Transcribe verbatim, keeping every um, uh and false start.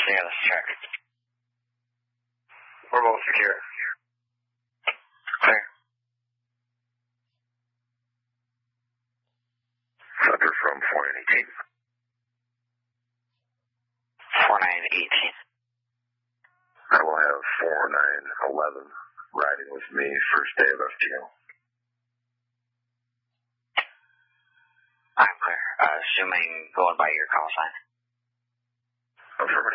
Yeah, let's check. We're both secure. Clear. Center from four nine eighteen. four nine eighteen. I will have four nine eleven riding with me first day of F T O. I'm clear. Uh, assuming going by your call sign. Affirmative.